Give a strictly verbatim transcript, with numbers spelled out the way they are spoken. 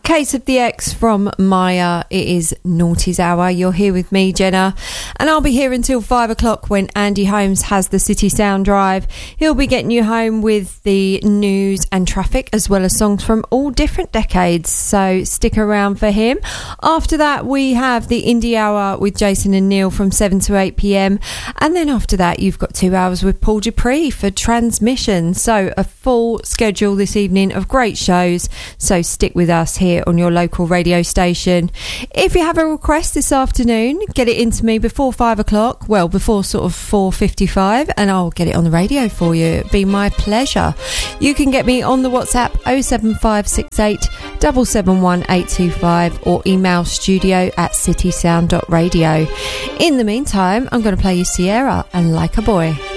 Case of the X from Maya. It is Naughty's Hour. You're here with me, Jenna, and I'll be here until five o'clock when Andy Holmes has the City Sound Drive. He'll be getting you home with the news and traffic, as well as songs from all different decades, so stick around for him. After that, we have the Indie Hour with Jason and Neil from seven to eight p.m, and then after that, you've got two hours with Paul Dupree for Transmission. So a full schedule this evening of great shows, so stick with us here on your local radio station. If you have a request this afternoon, get it into me before five o'clock, well, before sort of four fifty-five, and I'll get it on the radio for you. It'd be my pleasure. You can get me on the WhatsApp oh seven five six eight seven seven one eight two five or email studio at citysound dot radio. In the meantime, I'm going to play you Sierra and Like a Boy.